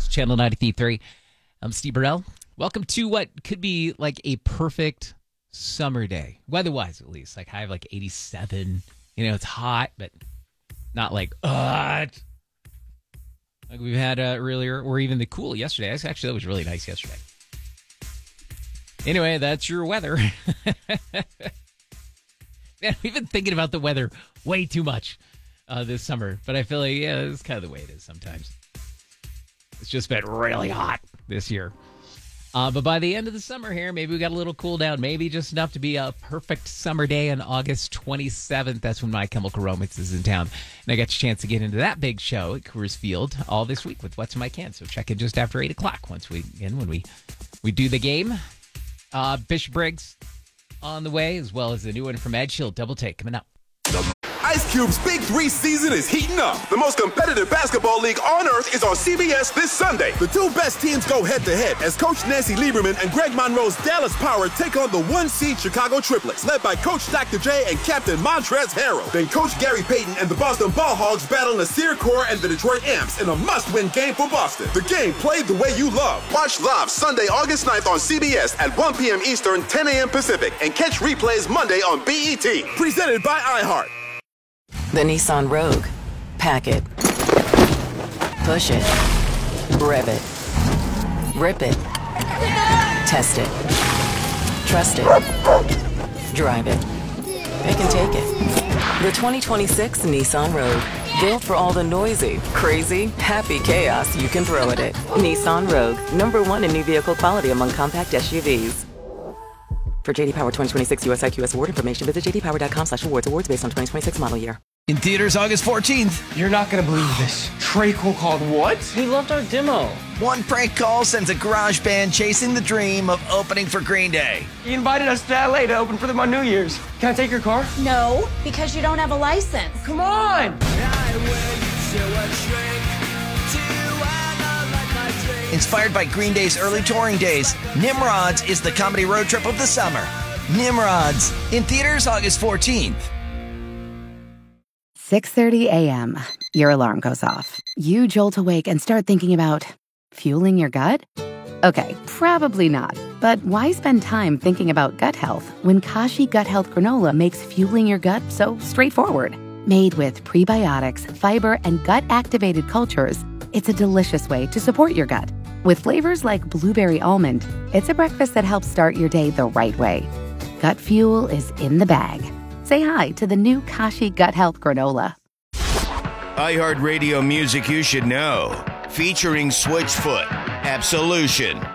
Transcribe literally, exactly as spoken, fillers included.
Channel ninety-three point three. I'm Steve Burrell. Welcome to what could be like a perfect summer day, weather-wise at least. Like high of like eighty-seven. You know, it's hot, but not like, uh, like we've had uh, earlier, or even the cool yesterday. Actually, that was really nice yesterday. Anyway, that's your weather. Man, we've been thinking about the weather way too much uh, this summer, but I feel like, yeah, it's kind of the way it is sometimes. It's just been really hot this year. Uh, but by the end of the summer here, maybe we got a little cool down, maybe just enough to be a perfect summer day on August twenty-seventh. That's when My Chemical Romance is in town. And I got a chance to get into that big show at Coors Field all this week with What's in My Can. So check in just after eight o'clock once we, again, when we, we do the game. Uh, Bishop Briggs on the way, as well as the new one from Ed Sheeran, Double Take, coming up. Ice Cube's Big Three season is heating up. The most competitive basketball league on earth is on C B S this Sunday. The two best teams go head-to-head as Coach Nancy Lieberman and Greg Monroe's Dallas Power take on the one-seed Chicago Triplets, led by Coach Doctor J and Captain Montrezl Harrell. Then Coach Gary Payton and the Boston Ball Hogs battle Nasir Kaur and the Detroit Amps in a must-win game for Boston. The game played the way you love. Watch live Sunday, August ninth on C B S at one p.m. Eastern, ten a.m. Pacific, and catch replays Monday on B E T. Presented by iHeart. The Nissan Rogue. Pack it. Push it. Rev it. Rip it. Test it. Trust it. Drive it. Pick and take it. The twenty twenty-six Nissan Rogue. Built for all the noisy, crazy, happy chaos you can throw at it. Nissan Rogue. Number one in new vehicle quality among compact S U Vs. For J D Power twenty twenty-six U S I Q S award information, visit j d power dot com slash awards. Awards based on twenty twenty-six model year. In theaters August fourteenth. You're not going to believe this. Treacle called what? He loved our demo. One prank call sends a garage band chasing the dream of opening for Green Day. He invited us to L A to open for them on New Year's. Can I take your car? No, because you don't have a license. Come on! Inspired by Green Day's early touring days, Nimrods is the comedy road trip of the summer. Nimrods, in theaters August fourteenth. six thirty a.m. Your alarm goes off. You jolt awake and start thinking about fueling your gut? Okay, probably not. But why spend time thinking about gut health when Kashi Gut Health Granola makes fueling your gut so straightforward? Made with prebiotics, fiber, and gut-activated cultures, it's a delicious way to support your gut. With flavors like blueberry almond, it's a breakfast that helps start your day the right way. Gut fuel is in the bag. Say hi to the new Kashi Gut Health Granola. iHeartRadio music you should know. Featuring Switchfoot, Absolution,